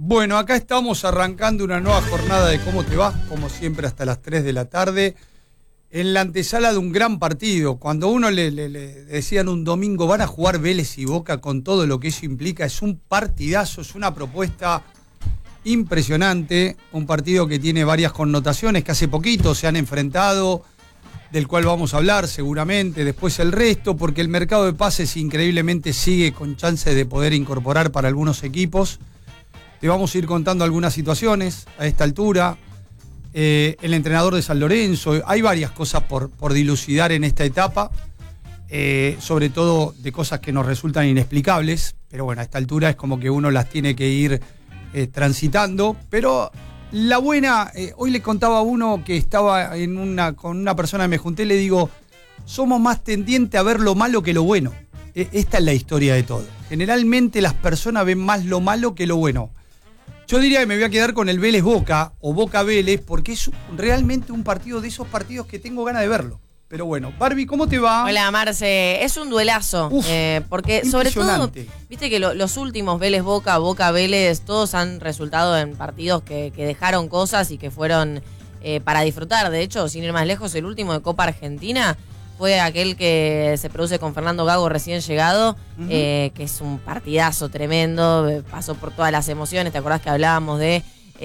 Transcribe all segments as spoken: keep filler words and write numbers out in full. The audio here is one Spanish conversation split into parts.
Bueno, acá estamos arrancando una nueva jornada de Cómo te va, como siempre hasta las tres de la tarde, en la antesala de un gran partido. Cuando uno le, le, le decían un domingo, van a jugar Vélez y Boca con todo lo que eso implica, es un partidazo, es una propuesta impresionante, un partido que tiene varias connotaciones, que hace poquito se han enfrentado, del cual vamos a hablar seguramente, después el resto, porque el mercado de pases increíblemente sigue con chances de poder incorporar para algunos equipos. Te vamos a ir contando algunas situaciones a esta altura. Eh, el entrenador de San Lorenzo, hay varias cosas por, por dilucidar en esta etapa, eh, sobre todo de cosas que nos resultan inexplicables, pero bueno, a esta altura es como que uno las tiene que ir eh, transitando, pero la buena, eh, hoy le contaba a uno que estaba en una, con una persona que me junté, le digo, somos más tendientes a ver lo malo que lo bueno. Eh, esta es la historia de todo. Generalmente las personas ven más lo malo que lo bueno. Yo diría que me voy a quedar con el Vélez Boca o Boca Vélez porque es realmente un partido de esos partidos que tengo ganas de verlo. Pero bueno, Barbie, ¿cómo te va? Hola, Marce. Es un duelazo. Uf, eh, porque sobre todo, viste que lo, los últimos Vélez Boca, Boca Vélez, todos han resultado en partidos que, que dejaron cosas y que fueron eh, para disfrutar. De hecho, sin ir más lejos, el último de Copa Argentina fue aquel que se produce con Fernando Gago recién llegado, uh-huh. eh, que es un partidazo tremendo, pasó por todas las emociones. ¿Te acordás que hablábamos de,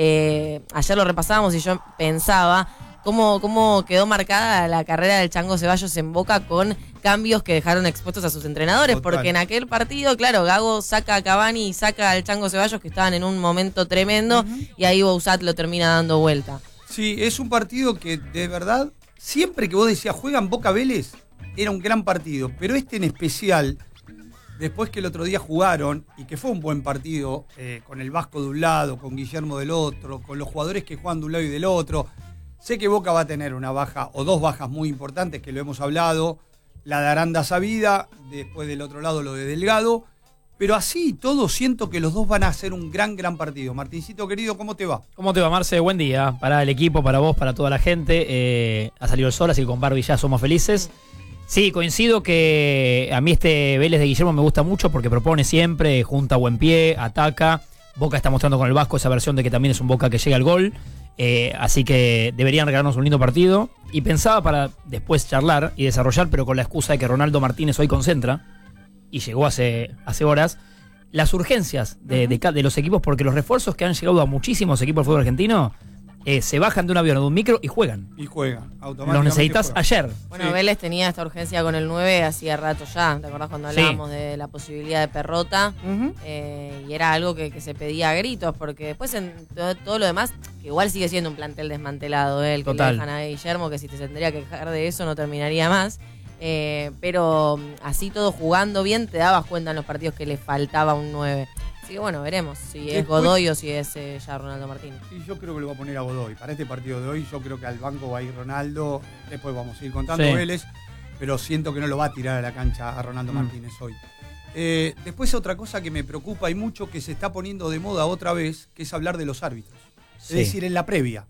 eh, ayer lo repasábamos y yo pensaba cómo, cómo quedó marcada la carrera del Chango Ceballos en Boca con cambios que dejaron expuestos a sus entrenadores? Total. Porque en aquel partido, claro, Gago saca a Cavani y saca al Chango Ceballos, que estaban en un momento tremendo, uh-huh. y ahí Bouzat lo termina dando vuelta. Sí, es un partido que de verdad, siempre que vos decías juegan Boca Vélez, era un gran partido, pero este en especial, después que el otro día jugaron, y que fue un buen partido, eh, con el Vasco de un lado, con Guillermo del otro, con los jugadores que juegan de un lado y del otro, sé que Boca va a tener una baja, o dos bajas muy importantes, que lo hemos hablado, la de Aranda Sabida, después del otro lado lo de Delgado, pero así y todo siento que los dos van a hacer un gran, gran partido. Martincito querido, ¿cómo te va? ¿Cómo te va, Marce? Buen día para el equipo, para vos, para toda la gente. Eh, ha salido el sol, así que con Barbie ya somos felices. Sí, coincido que a mí este Vélez de Guillermo me gusta mucho porque propone siempre, junta buen pie, ataca. Boca está mostrando con el Vasco esa versión de que también es un Boca que llega al gol. Eh, así que deberían regalarnos un lindo partido. Y pensaba para después charlar y desarrollar, pero con la excusa de que Ronaldo Martínez hoy concentra, y llegó hace, hace horas, las urgencias de, de, de los equipos, porque los refuerzos que han llegado a muchísimos equipos del fútbol argentino eh, se bajan de un avión o de un micro y juegan. Y juegan, automáticamente. Los necesitas juegan. ayer. Bueno, sí. Vélez tenía esta urgencia con el nueve hacía rato ya. ¿Te acordás cuando hablábamos sí. de la posibilidad de Perrota? Uh-huh. Eh, y era algo que, que se pedía a gritos, porque después en todo, todo lo demás, que igual sigue siendo un plantel desmantelado, ¿eh? El que Total. le dejan a Guillermo, que si te tendría que quejar de eso no terminaría más. Eh, pero así todo jugando bien te dabas cuenta en los partidos que le faltaba un nueve. Así que bueno, veremos si es Después, Godoy o si es eh, ya Ronaldo Martínez. Sí, yo creo que lo va a poner a Godoy. Para este partido de hoy yo creo que al banco va a ir Ronaldo. Después vamos a ir contando sí. Vélez, pero siento que no lo va a tirar a la cancha a Ronaldo mm. Martínez hoy. Eh, después otra cosa que me preocupa y mucho, que se está poniendo de moda otra vez, que es hablar de los árbitros. Sí. Es decir, en la previa.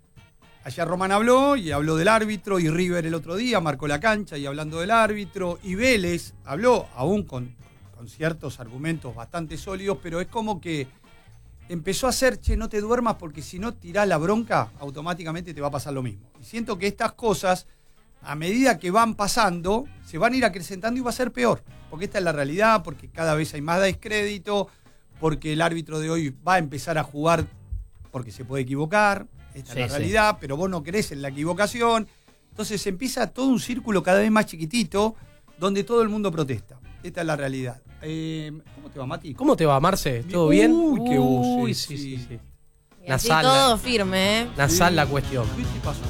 Allá Román habló y habló del árbitro, y River el otro día marcó la cancha y hablando del árbitro, y Vélez habló aún con, con ciertos argumentos bastante sólidos, pero es como que empezó a hacer, che, no te duermas porque si no tirás la bronca, automáticamente te va a pasar lo mismo. Y siento que estas cosas, a medida que van pasando, se van a ir acrecentando y va a ser peor, porque esta es la realidad, porque cada vez hay más descrédito, porque el árbitro de hoy va a empezar a jugar porque se puede equivocar. Esta sí, es la realidad, sí. Pero vos no crees en la equivocación. Entonces empieza todo un círculo cada vez más chiquitito donde todo el mundo protesta. Esta es la realidad. Eh, ¿Cómo te va, Mati? ¿Cómo te va, Marce? ¿Todo bien? Uy, qué voz. Uy, sí, sí, sí. sí. Y así todo firme, ¿eh? Nasal sí. la cuestión. ¿Qué te pasó?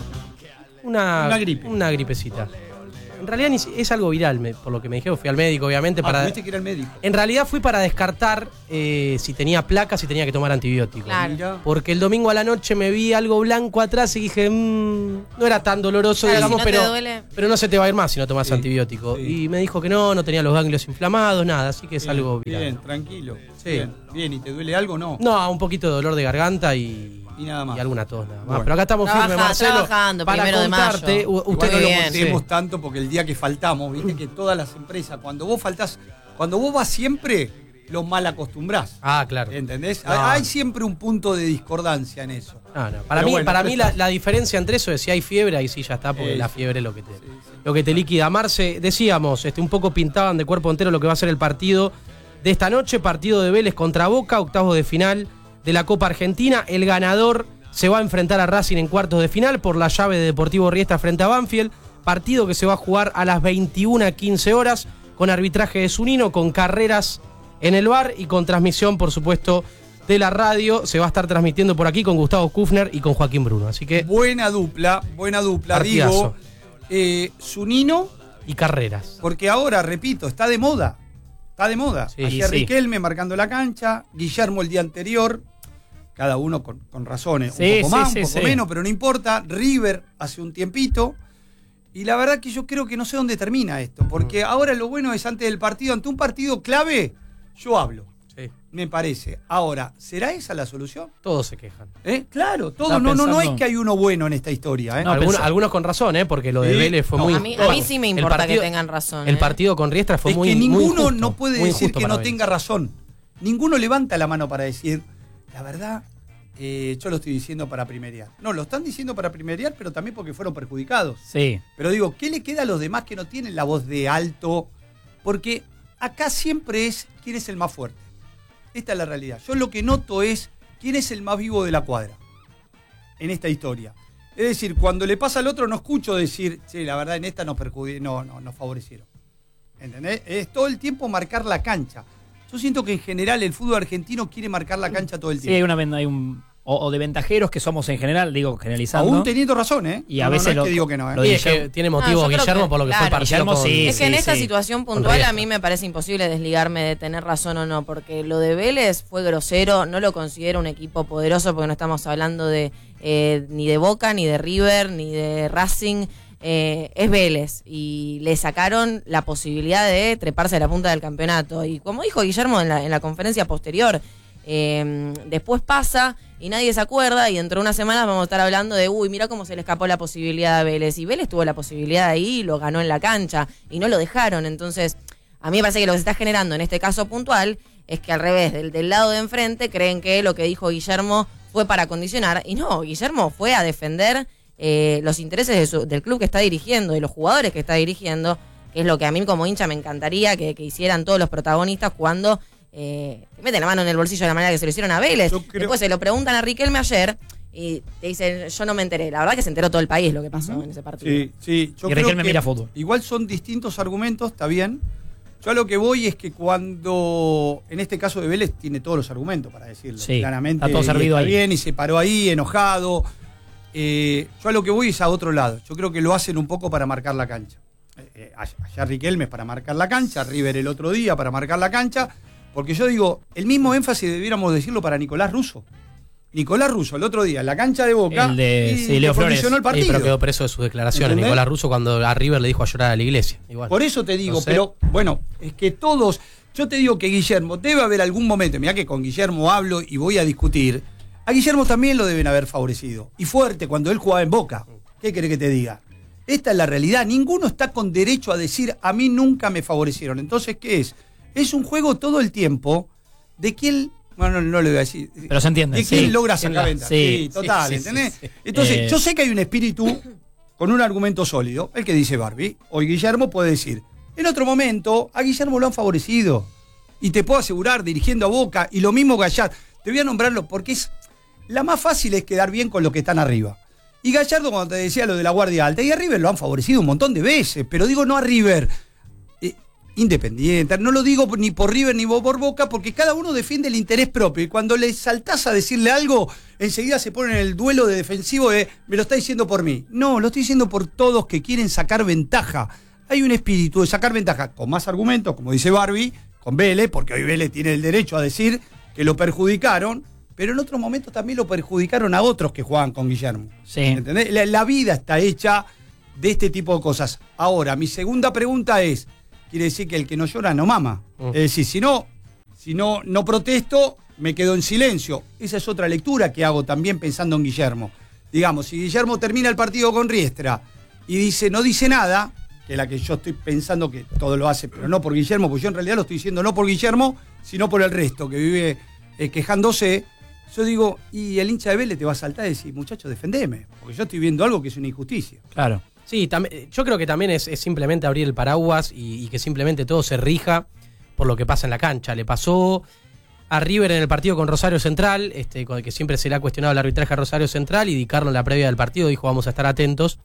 Una, una gripe. Una gripecita. En realidad ni, es algo viral, me, por lo que me dijeron. Fui al médico, obviamente. Ah, para. tuviste que ir al médico. En realidad fui para descartar eh, si tenía placas, si tenía que tomar antibióticos. Claro. Porque el domingo a la noche me vi algo blanco atrás y dije, mmm, no era tan doloroso, claro, digamos, si no pero, pero no se te va a ir más si no tomas sí, antibiótico. Sí. Y me dijo que no, no tenía los ganglios inflamados, nada, así que es bien, algo viral. Bien, tranquilo. Sí. Bien, bien, ¿y te duele algo o no? No, un poquito de dolor de garganta y... Y nada más. Y alguna tos nada más. Bueno. Pero acá estamos Trabaja, firmes, Marcelo. Trabajando, para primero contarte, de mayo. Usted no lo lo contemos sí. tanto porque el día que faltamos, viste que todas las empresas, cuando vos faltás, cuando vos vas siempre, los mal acostumbrás. Ah, claro. ¿Entendés? No. Hay siempre un punto de discordancia en eso. No, no. Para Pero mí, bueno, para mí la, está. la diferencia entre eso es si hay fiebre, ahí sí ya está, porque Eh, la sí. fiebre es lo que te, Sí, sí. lo que te liquida. Marce, decíamos, este, un poco pintaban de cuerpo entero lo que va a ser el partido de esta noche, partido de Vélez contra Boca, octavos de final de la Copa Argentina. El ganador se va a enfrentar a Racing en cuartos de final por la llave de Deportivo Riestra frente a Banfield. Partido que se va a jugar a las veintiuna quince horas con arbitraje de Zunino, con carreras en el bar y con transmisión, por supuesto, de la radio. Se va a estar transmitiendo por aquí con Gustavo Kufner y con Joaquín Bruno. Así que, Buena dupla, buena dupla. Partidazo. Digo, eh, Zunino, y carreras. porque ahora, repito, está de moda. Está de moda. Sí, Ayer sí. Riquelme marcando la cancha, Guillermo el día anterior, cada uno con, con razones, Sí, un poco sí, más, sí, un poco sí. menos, pero no importa. River hace un tiempito. Y la verdad que yo creo que no sé dónde termina esto, porque ahora lo bueno es antes del partido, ante un partido clave, yo hablo, Sí. me parece. Ahora, ¿será esa la solución? Todos se quejan. ¿Eh? Claro, todo. Estaba No, no, no es pensando- que hay uno bueno en esta historia. ¿eh? No, algunos, pensá- algunos con razón, ¿eh? Porque lo de Sí. Vélez fue No, muy... A mí, a mí sí me El importa partido- que tengan razón. El ¿eh? partido con Riestra fue es muy que muy ninguno injusto, no puede muy decir injusto que para no Vélez. tenga razón. Ninguno levanta la mano para decir, la verdad, eh, yo lo estoy diciendo para primerear. No, lo están diciendo para primerear, pero también porque fueron perjudicados. Sí. Pero digo, ¿qué le queda a los demás que no tienen la voz de alto? Porque acá siempre es quién es el más fuerte. Esta es la realidad. Yo lo que noto es quién es el más vivo de la cuadra en esta historia. Es decir, cuando le pasa al otro no escucho decir, sí, la verdad en esta nos perjudi- no, no, nos favorecieron. ¿Entendés? Es todo el tiempo marcar la cancha. Yo siento que en general el fútbol argentino quiere marcar la cancha todo el Sí, hay tiempo. una ven- hay un o, o de ventajeros que somos en general, digo, generalizando. Aún teniendo razón, ¿eh? Y a No, no, veces no es lo- que digo que no, ¿eh? lo Y de es que Guillermo- tiene No, motivo yo creo Guillermo que- por lo que fue el claro. partido Guillermo con- sí, Es que en sí, esta sí. situación Con puntual Riestra. a mí me parece imposible desligarme de tener razón o no, porque lo de Vélez fue grosero, no lo considero un equipo poderoso porque no estamos hablando de eh, ni de Boca, ni de River, ni de Racing, eh, es Vélez y le sacaron la posibilidad de treparse a la punta del campeonato. Y como dijo Guillermo en la, en la conferencia posterior, eh, después pasa y nadie se acuerda y dentro de unas semanas vamos a estar hablando de, uy, mira cómo se le escapó la posibilidad a Vélez. Y Vélez tuvo la posibilidad ahí y lo ganó en la cancha y no lo dejaron. Entonces, a mí me parece que lo que se está generando en este caso puntual es que al revés, del, del lado de enfrente, creen que lo que dijo Guillermo fue para condicionar. Y no, Guillermo fue a defender eh, los intereses de su- del club que está dirigiendo, de los jugadores que está dirigiendo, que es lo que a mí como hincha me encantaría que, que hicieran todos los protagonistas cuando eh, te meten la mano en el bolsillo de la manera que se lo hicieron a Vélez. Yo creo- Después se lo preguntan a Riquelme ayer y te dicen, yo no me enteré. La verdad que se enteró todo el país lo que pasó en ese partido. Sí, sí. Yo Y creo Riquelme que mira fútbol. Igual son distintos argumentos, está bien. Yo a lo que voy es que cuando, en este caso de Vélez, tiene todos los argumentos para decirlo. Sí, claramente. está todo y servido ahí. bien y se paró ahí, enojado. Eh, yo a lo que voy es a otro lado. Yo creo que lo hacen un poco para marcar la cancha. Eh, eh, allá Riquelme es para marcar la cancha, River el otro día para marcar la cancha. Porque yo digo, el mismo énfasis debiéramos decirlo para Nicolás Russo. Nicolás Russo, el otro día, en la cancha de Boca, El de- y sí, Leo le condicionó Flores. el Sí, partido. pero quedó preso de sus declaraciones. ¿Entendés? Nicolás Russo cuando a River le dijo a llorar a la iglesia. Igual. Por eso te digo, No sé. pero bueno, es que todos, yo te digo que Guillermo, debe haber algún momento, mirá que con Guillermo hablo y voy a discutir, a Guillermo también lo deben haber favorecido. Y fuerte, cuando él jugaba en Boca. ¿Qué querés que te diga? Esta es la realidad, ninguno está con derecho a decir, a mí nunca me favorecieron. Entonces, ¿qué es? Es un juego todo el tiempo de quién... Bueno, no, no le voy a decir. Pero se entiende, ¿De quién sí. logra ¿Quién sacar la- ventaja? sí, Sí, total, sí, sí, ¿entendés? sí, sí. Entonces, Eh, yo sé que hay un espíritu con un argumento sólido, el que dice Barbie. Hoy Guillermo puede decir, en otro momento, a Guillermo lo han favorecido. Y te puedo asegurar, dirigiendo a Boca, y lo mismo Gallardo. Te voy a nombrarlo porque es la más fácil es quedar bien con los que están arriba. Y Gallardo, cuando te decía lo de la Guardia Alta, y a River lo han favorecido un montón de veces, pero digo no a River. Eh, Independiente, no lo digo ni por River ni por Boca, porque cada uno defiende el interés propio. Y cuando le saltás a decirle algo, enseguida se pone en el duelo de defensivo de me lo está diciendo por mí. No, lo estoy diciendo por todos que quieren sacar ventaja. Hay un espíritu de sacar ventaja con más argumentos, como dice Barbie, con Vélez, porque hoy Vélez tiene el derecho a decir que lo perjudicaron, pero en otros momentos también lo perjudicaron a otros que jugaban con Guillermo. Sí. ¿Entendés? La, la vida está hecha de este tipo de cosas. Ahora, mi segunda pregunta es, quiere decir que el que no llora no mama. Mm. Es decir, si no, si no, no protesto, me quedo en silencio. Esa es otra lectura que hago también pensando en Guillermo. Digamos, si Guillermo termina el partido con Riestra y dice, no dice nada, que la que yo estoy pensando que todo lo hace, pero no por Guillermo, porque yo en realidad lo estoy diciendo no por Guillermo, sino por el resto, que vive eh, quejándose. Yo digo, y el hincha de Vélez te va a saltar y decir, muchachos, defendeme, porque yo estoy viendo algo que es una injusticia. Claro. Sí, yo creo que también es, es simplemente abrir el paraguas y, y que simplemente todo se rija por lo que pasa en la cancha. Le pasó a River en el partido con Rosario Central, este, con el que siempre se le ha cuestionado el arbitraje a Rosario Central, y Di Carlo en la previa del partido dijo vamos a estar atentos.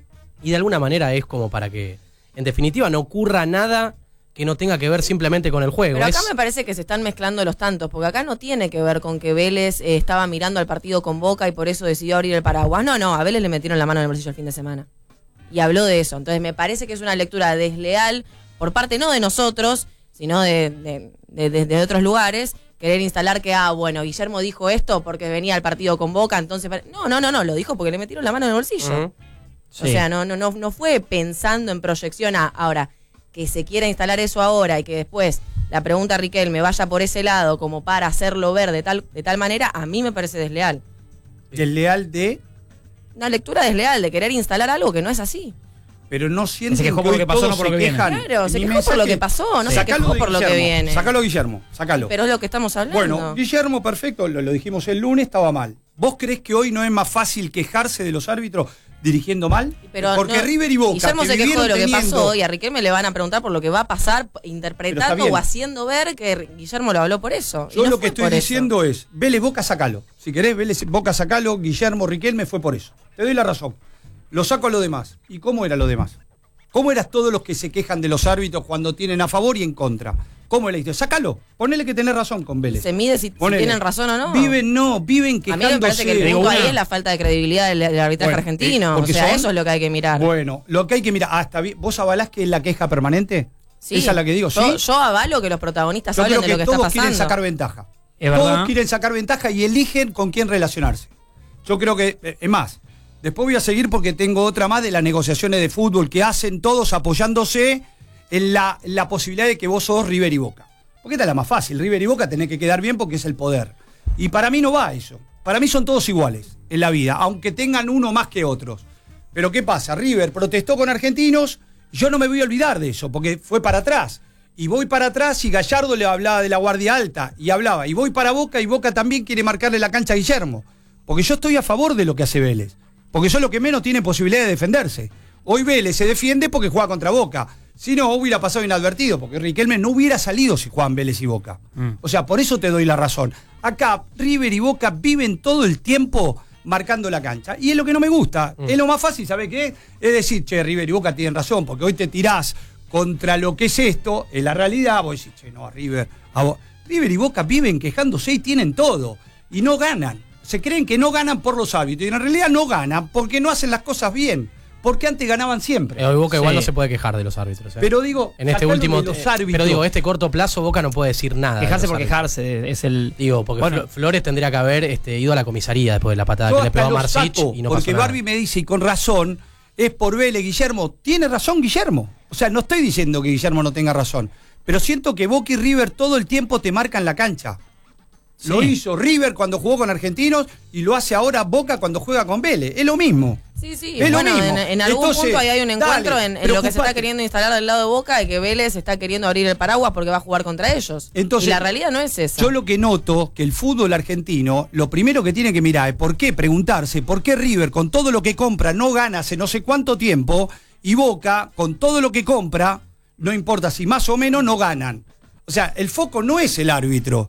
Y de alguna manera es como para que, en definitiva, no ocurra nada que no tenga que ver simplemente con el juego. Pero acá es... me parece que se están mezclando los tantos, porque acá no tiene que ver con que Vélez eh, estaba mirando al partido con Boca y por eso decidió abrir el paraguas. No, no, a Vélez le metieron la mano en el bolsillo el fin de semana. Y habló de eso. Entonces me parece que es una lectura desleal por parte no de nosotros, sino de, de, de, de, de otros lugares, querer instalar que, ah, bueno, Guillermo dijo esto porque venía al partido con Boca, entonces... No, no, no, no, lo dijo porque le metieron la mano en el bolsillo. Uh-huh. Sí. O sea, no, no, no, no fue pensando en proyección a, ahora, que se quiera instalar eso ahora y que después la pregunta Riquelme vaya por ese lado como para hacerlo ver de tal, de tal manera, a mí me parece desleal. ¿Desleal de...? Una lectura desleal de querer instalar algo que no es así. Pero no sienten se quejó que por lo que pasó, no por lo que viene. Claro, se quejó por lo que pasó, no se quejó por lo que viene. Sacalo, Guillermo, sacalo. Pero es lo que estamos hablando. Bueno, Guillermo, perfecto, lo, lo dijimos el lunes, estaba mal. ¿Vos creés que hoy no es más fácil quejarse de los árbitros dirigiendo mal? Pero porque no, River y Boca Guillermo que se quejó de lo que teniendo... pasó y a Riquelme le van a preguntar por lo que va a pasar, interpretando o haciendo ver que Guillermo lo habló por eso. Yo no lo que estoy diciendo eso. es, Vélez Boca, sacalo. Si querés, Vélez Boca, sacalo. Guillermo Riquelme fue por eso. Te doy la razón. Lo saco a lo demás. ¿Y cómo era lo demás? ¿Cómo eras todos los que se quejan de los árbitros cuando tienen a favor y en contra? ¿Cómo era esto? Sácalo. Ponele que tenés razón con Vélez. Se mide si, si tienen razón o no. Viven, no, viven quejándose. A mí me parece que el punto ahí es la falta de credibilidad del, del arbitraje bueno, argentino. Eh, o sea, son, eso es lo que hay que mirar. Bueno, lo que hay que mirar. Hasta ¿Vos avalás que es la queja permanente? Sí. Esa es la que digo, ¿sí? Yo, yo avalo que los protagonistas yo hablen de lo que está pasando. Todos quieren sacar ventaja. ¿Es todos verdad? quieren sacar ventaja y eligen con quién relacionarse. Yo creo que, es más, después voy a seguir porque tengo otra más de las negociaciones de fútbol que hacen todos apoyándose en la, la posibilidad de que vos sos River y Boca. Porque esta es la más fácil. River y Boca tenés que quedar bien porque es el poder. Y para mí no va eso. Para mí son todos iguales en la vida, aunque tengan uno más que otros. Pero ¿qué pasa? River protestó con Argentinos. Yo no me voy a olvidar de eso, porque fue para atrás. Y voy para atrás y Gallardo le hablaba de la guardia alta. Y hablaba. Y voy para Boca y Boca también quiere marcarle la cancha a Guillermo. Porque yo estoy a favor de lo que hace Vélez. Porque son los que menos tienen posibilidad de defenderse. Hoy Vélez se defiende porque juega contra Boca. Si no, hubiera pasado inadvertido, porque Riquelme no hubiera salido si juegan Vélez y Boca. Mm. O sea, por eso te doy la razón. Acá, River y Boca viven todo el tiempo marcando la cancha. Y es lo que no me gusta. Mm. Es lo más fácil, ¿sabés qué? Es decir, che, River y Boca tienen razón, porque hoy te tirás contra lo que es esto. En la realidad, vos decís, che, no, River... A River y Boca viven quejándose y tienen todo. Y no ganan. Se creen que no ganan por los árbitros. Y en realidad no ganan porque no hacen las cosas bien. Porque antes ganaban siempre. Hoy Boca sí. igual no se puede quejar de los árbitros. ¿eh? Pero digo, en este último, de los árbitros. Pero digo, este corto plazo Boca no puede decir nada. Quejarse de por árbitros. quejarse es el. Digo, porque bueno, Flores tendría que haber este, ido a la comisaría después de la patada que le pegó a Marcich y no porque pasó Barbie nada. me dice, y con razón, es por Vélez, Guillermo. Tiene razón Guillermo. O sea, no estoy diciendo que Guillermo no tenga razón. Pero siento que Boca y River todo el tiempo te marcan la cancha. Sí. Lo hizo River cuando jugó con Argentinos y lo hace ahora Boca cuando juega con Vélez. Es lo mismo. Sí, sí. Es bueno, lo mismo. En, en algún Entonces, punto ahí hay un encuentro dale, en, en lo que se está queriendo instalar del lado de Boca y que Vélez está queriendo abrir el paraguas porque va a jugar contra ellos. Entonces, y la realidad no es esa. Yo lo que noto que el fútbol argentino, lo primero que tiene que mirar es por qué preguntarse, por qué River con todo lo que compra no gana hace no sé cuánto tiempo y Boca con todo lo que compra, no importa si más o menos, no ganan. O sea, el foco no es el árbitro.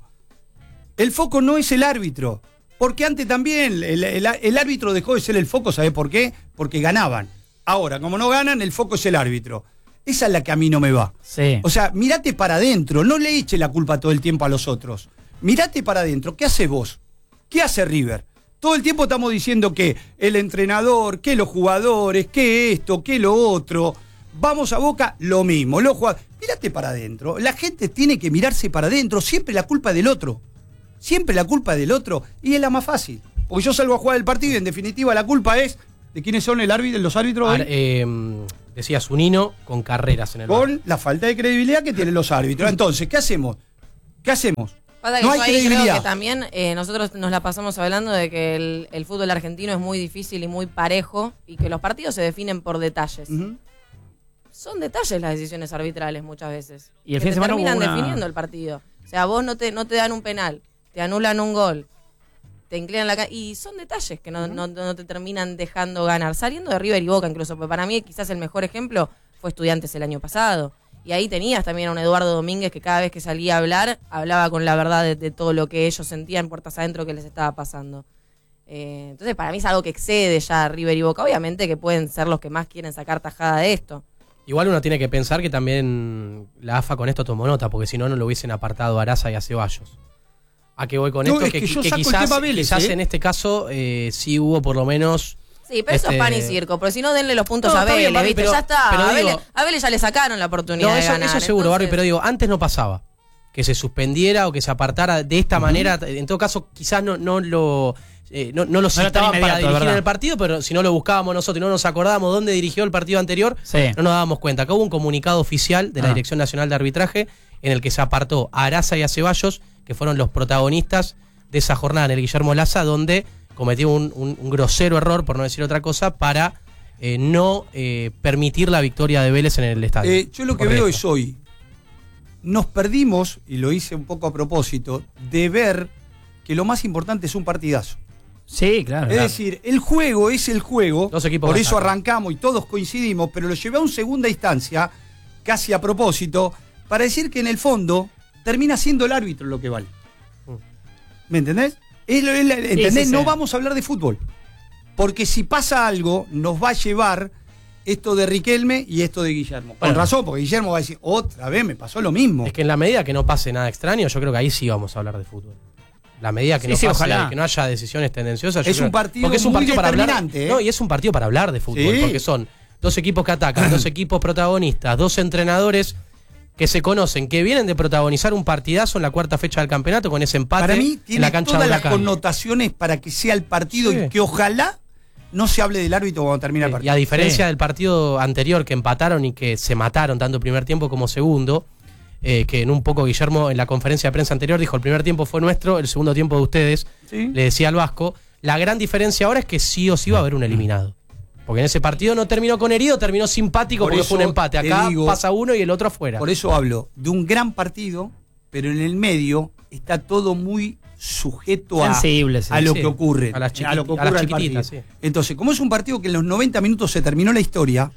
El foco no es el árbitro. Porque antes también el, el, el árbitro dejó de ser el foco, ¿sabés por qué? Porque ganaban. Ahora, como no ganan, el foco es el árbitro. Esa es la que a mí no me va. Sí. O sea, mirate para adentro, no le eche la culpa todo el tiempo a los otros. Mirate para adentro, ¿qué haces vos? ¿Qué hace River? Todo el tiempo estamos diciendo que el entrenador, que los jugadores, que esto, que lo otro. Vamos a Boca, lo mismo. Los jugadores. Mirate para adentro. La gente tiene que mirarse para adentro, siempre la culpa es del otro. Siempre la culpa es del otro y es la más fácil. Porque yo salgo a jugar el partido y en definitiva la culpa es de quiénes son el árbitro, los árbitros. Ar, eh, decía Zunino con carreras en el Con bar. la falta de credibilidad que tienen los árbitros. Entonces, ¿qué hacemos? ¿Qué hacemos? Pasa que no hay yo ahí credibilidad. creo que también eh, nosotros nos la pasamos hablando de que el, el fútbol argentino es muy difícil y muy parejo y que los partidos se definen por detalles. Uh-huh. son detalles las decisiones arbitrales muchas veces. Y el que fin de semana terminan hubo una... definiendo el partido. O sea, vos no te, no te dan un penal, te anulan un gol, te inclinan la cara. Y son detalles que no, uh-huh. no, no te terminan dejando ganar. Saliendo de River y Boca incluso, porque para mí quizás el mejor ejemplo fue Estudiantes el año pasado. Y ahí tenías también a un Eduardo Domínguez que cada vez que salía a hablar, hablaba con la verdad de, de todo lo que ellos sentían puertas adentro que les estaba pasando. Eh, entonces para mí es algo que excede ya a River y Boca. Obviamente que pueden ser los que más quieren sacar tajada de esto. Igual uno tiene que pensar que también la A F A con esto tomó nota, porque si no, no lo hubiesen apartado a Araza y a Ceballos. ¿A qué voy con no, esto? Es que, que, yo que saco quizás, el tema Vélez, quizás ¿eh? en este caso eh, sí hubo por lo menos... Sí, pero este... eso es pan y circo, porque si no denle los puntos no, a Vélez, bien, Barbie, ¿viste? pero, ya está, pero a, digo, Vélez, a Vélez ya le sacaron la oportunidad no, eso, de ganar. eso seguro, entonces... Barbie, pero digo, antes no pasaba que se suspendiera o que se apartara de esta uh-huh. manera. En todo caso, quizás no, no lo... Eh, no, no lo citaban no para dirigir en el partido, pero si no lo buscábamos nosotros y no nos acordábamos dónde dirigió el partido anterior, sí. no nos dábamos cuenta. Acá hubo un comunicado oficial de la ah. Dirección Nacional de Arbitraje en el que se apartó a Araza y a Ceballos, que fueron los protagonistas de esa jornada en el Guillermo Laza, donde cometió un, un, un grosero error, por no decir otra cosa, para eh, no eh, permitir la victoria de Vélez en el estadio. Eh, yo lo que Correcto. veo es hoy, nos perdimos, y lo hice un poco a propósito, de ver que lo más importante es un partidazo. Sí, claro. Es claro. decir, el juego es el juego, Dos equipos por eso sacan. arrancamos y todos coincidimos, pero lo llevé a una segunda instancia, casi a propósito, para decir que en el fondo termina siendo el árbitro lo que vale. ¿Me entendés? Es, es, es, ¿entendés? Sí, sí, sí. No vamos a hablar de fútbol, porque si pasa algo, nos va a llevar esto de Riquelme y esto de Guillermo. Con bueno. razón, porque Guillermo va a decir, otra vez me pasó lo mismo. Es que en la medida que no pase nada extraño, yo creo que ahí sí vamos a hablar de fútbol. La medida que, sí, no, sí, pase, ojalá. que no haya decisiones tendenciosas. Es creo, un partido porque es un muy partido para hablar, determinante. ¿eh? No, y es un partido para hablar de fútbol, sí. porque son dos equipos que atacan, dos equipos protagonistas, dos entrenadores que se conocen, que vienen de protagonizar un partidazo en la cuarta fecha del campeonato con ese empate para mí, en la cancha todas de las Huracán. connotaciones para que sea el partido sí. y que ojalá no se hable del árbitro cuando termina el partido. Y a diferencia sí. del partido anterior que empataron y que se mataron tanto primer tiempo como segundo, eh, que en un poco Guillermo en la conferencia de prensa anterior dijo el primer tiempo fue nuestro, el segundo tiempo de ustedes, sí. le decía al Vasco, la gran diferencia ahora es que sí o sí va a haber un eliminado. Porque en ese partido no terminó con herido, terminó simpático por porque fue un empate. Acá digo, pasa uno y el otro afuera. Por eso hablo de un gran partido, pero en el medio está todo muy sujeto a, Sensible, sí, a lo sí. que ocurre. A las, chiqui, a lo que ocurre a las chiquititas, sí. sí. Entonces, como es un partido que en los noventa minutos se terminó la historia,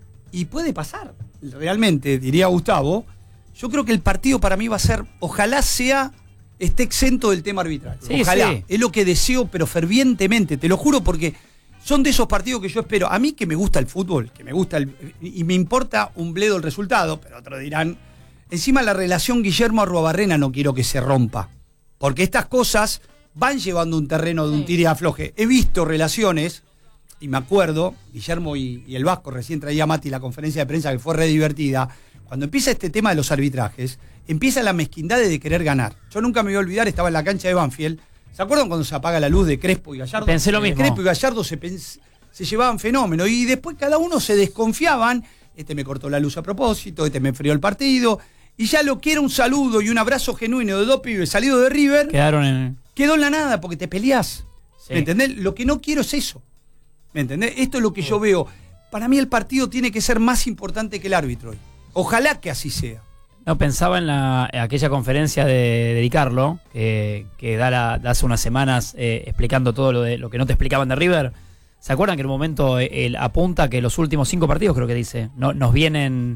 y puede pasar, realmente, diría Gustavo, yo creo que el partido para mí va a ser, ojalá sea, esté exento del tema arbitral. Sí, ojalá. Sí. Es lo que deseo, pero fervientemente, te lo juro, porque son de esos partidos que yo espero. A mí que me gusta el fútbol, que me gusta el, y me importa un bledo el resultado, pero otros dirán, encima la relación Guillermo-Arruabarrena no quiero que se rompa, porque estas cosas van llevando un terreno de un tire y afloje. He visto relaciones, y me acuerdo, Guillermo y, y el Vasco, recién traía a Mati la conferencia de prensa que fue re divertida, cuando empieza este tema de los arbitrajes, empieza la mezquindad de querer ganar. Yo nunca me voy a olvidar, estaba en la cancha de Banfield. ¿Se acuerdan cuando se apaga la luz de Crespo y Gallardo? Pensé lo mismo. Crespo y Gallardo se, pens- se llevaban fenómeno y después cada uno se desconfiaban. Este me cortó la luz a propósito, este me enfrió el partido. Y ya lo que era un saludo y un abrazo genuino de dos pibes salidos de River, Quedaron en... quedó en la nada porque te peleás. Sí. ¿Me entendés? Lo que no quiero es eso. ¿Me entendés? Esto es lo que yo veo. Para mí el partido tiene que ser más importante que el árbitro hoy. Ojalá que así sea. No, pensaba en, la, en aquella conferencia de, de Di Carlo, que, que da, la, da hace unas semanas eh, explicando todo lo de lo que no te explicaban de River. ¿Se acuerdan que en un momento él apunta que los últimos cinco partidos, creo que dice, no, nos vienen,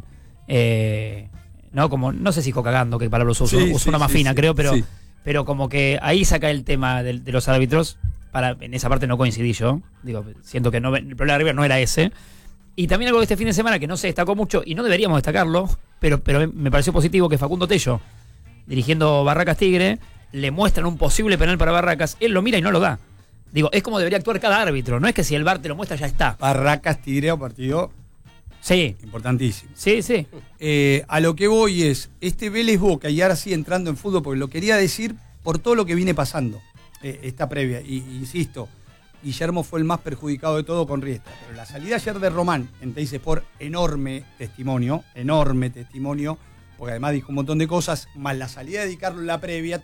eh, no como no sé si cagando, que palabra uso, sí, uso sí, una más sí, fina, sí, creo, pero, sí. pero como que ahí saca el tema de, de los árbitros. Para, en esa parte no coincidí yo. Digo, siento que no, el problema de River no era ese. Y también algo de este fin de semana que no se destacó mucho, y no deberíamos destacarlo, pero, pero me pareció positivo que Facundo Tello, dirigiendo Barracas Tigre, le muestran un posible penal para Barracas, él lo mira y no lo da. Digo, es como debería actuar cada árbitro, no es que si el V A R te lo muestra ya está. Barracas Tigre, un partido sí. importantísimo. Sí, sí. Eh, a lo que voy es, este Vélez Boca, y ahora sí entrando en fútbol, porque lo quería decir por todo lo que viene pasando, eh, esta previa, y, y insisto, Guillermo fue el más perjudicado de todo con Riestra, pero la salida ayer de Román en Teis Sport, enorme testimonio, enorme testimonio, porque además dijo un montón de cosas, más la salida de Di Carlo en la previa,